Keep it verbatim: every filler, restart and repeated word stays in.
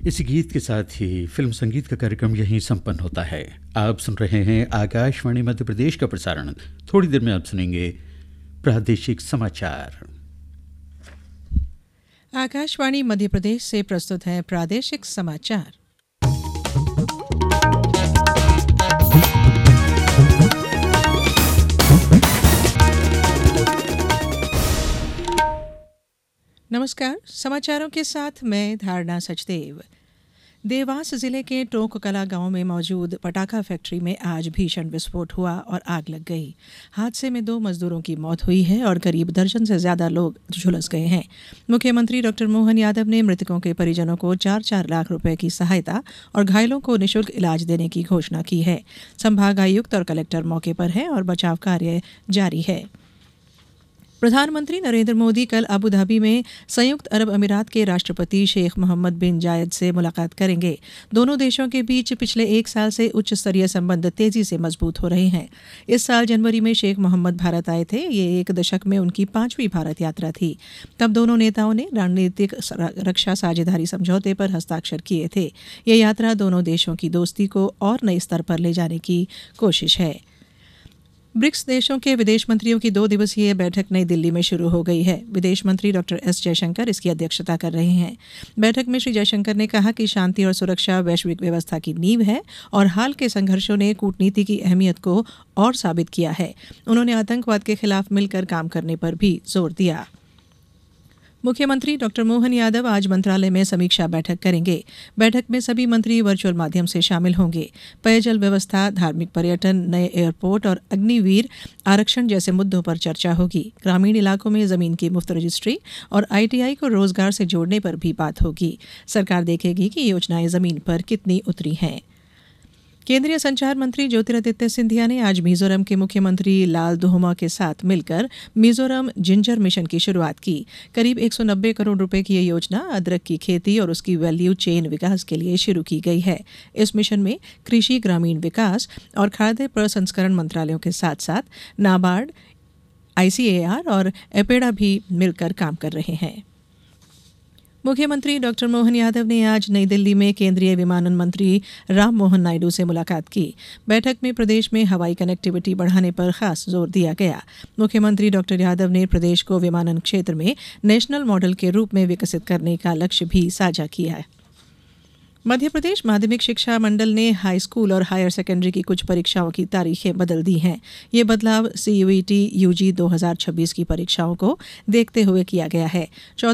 इसी गीत के साथ ही फिल्म संगीत का कार्यक्रम यहीं संपन्न होता है। आप सुन रहे हैं आकाशवाणी मध्य प्रदेश का प्रसारण। थोड़ी देर में आप सुनेंगे प्रादेशिक समाचार। आकाशवाणी मध्य प्रदेश से प्रस्तुत है प्रादेशिक समाचार। नमस्कार, समाचारों के साथ मैं धारणा सचदेव। देवास जिले के टोंक कला गांव में मौजूद पटाखा फैक्ट्री में आज भीषण विस्फोट हुआ और आग लग गई। हादसे में दो मजदूरों की मौत हुई है और करीब दर्जन से ज्यादा लोग झुलस गए हैं। मुख्यमंत्री डॉक्टर मोहन यादव ने मृतकों के परिजनों को चार चार लाख रुपए की सहायता और घायलों को निःशुल्क इलाज देने की घोषणा की है। संभागायुक्त और कलेक्टर मौके पर हैं और बचाव कार्य जारी है। प्रधानमंत्री नरेंद्र मोदी कल अबू धाबी में संयुक्त अरब अमीरात के राष्ट्रपति शेख मोहम्मद बिन जायद से मुलाकात करेंगे। दोनों देशों के बीच पिछले एक साल से उच्च स्तरीय संबंध तेजी से मजबूत हो रहे हैं। इस साल जनवरी में शेख मोहम्मद भारत आए थे। ये एक दशक में उनकी पांचवी भारत यात्रा थी। तब दोनों नेताओं ने रणनीतिक रक्षा साझेदारी समझौते पर हस्ताक्षर किए थे। ये यात्रा दोनों देशों की दोस्ती को और नए स्तर पर ले जाने की कोशिश है। ब्रिक्स देशों के विदेश मंत्रियों की दो दिवसीय बैठक नई दिल्ली में शुरू हो गई है। विदेश मंत्री डॉक्टर एस जयशंकर इसकी अध्यक्षता कर रहे हैं। बैठक में श्री जयशंकर ने कहा कि शांति और सुरक्षा वैश्विक व्यवस्था की नींव है और हाल के संघर्षों ने कूटनीति की अहमियत को और साबित किया है। उन्होंने आतंकवाद के खिलाफ मिलकर काम करने पर भी जोर दिया। मुख्यमंत्री डॉक्टर मोहन यादव आज मंत्रालय में समीक्षा बैठक करेंगे। बैठक में सभी मंत्री वर्चुअल माध्यम से शामिल होंगे। पेयजल व्यवस्था, धार्मिक पर्यटन, नए एयरपोर्ट और अग्निवीर आरक्षण जैसे मुद्दों पर चर्चा होगी। ग्रामीण इलाकों में जमीन की मुफ्त रजिस्ट्री और आईटीआई को रोजगार से जोड़ने पर भी बात होगी। सरकार देखेगी कि योजनाएं जमीन पर कितनी उतरी हैं। केंद्रीय संचार मंत्री ज्योतिरादित्य सिंधिया ने आज मिजोरम के मुख्यमंत्री लाल दुहोमा के साथ मिलकर मिजोरम जिंजर मिशन की शुरुआत की। करीब एक सौ नब्बे करोड़ रुपए की ये योजना अदरक की खेती और उसकी वैल्यू चेन विकास के लिए शुरू की गई है। इस मिशन में कृषि, ग्रामीण विकास और खाद्य प्रसंस्करण मंत्रालयों के साथ साथ नाबार्ड, आईसीएआर और एपेडा भी मिलकर काम कर रहे हैं। मुख्यमंत्री डॉक्टर मोहन यादव ने आज नई दिल्ली में केंद्रीय विमानन मंत्री राम मोहन नायडू से मुलाकात की। बैठक में प्रदेश में हवाई कनेक्टिविटी बढ़ाने पर खास जोर दिया गया। मुख्यमंत्री डॉक्टर यादव ने प्रदेश को विमानन क्षेत्र में नेशनल मॉडल के रूप में विकसित करने का लक्ष्य भी साझा किया है। मध्य प्रदेश माध्यमिक शिक्षा मंडल ने हाई स्कूल और हायर सेकेंडरी की कुछ परीक्षाओं की तारीखें बदल दी हैं। ये बदलाव सीयूईटी यूजी दो हज़ार छब्बीस की परीक्षाओं को देखते हुए किया गया है।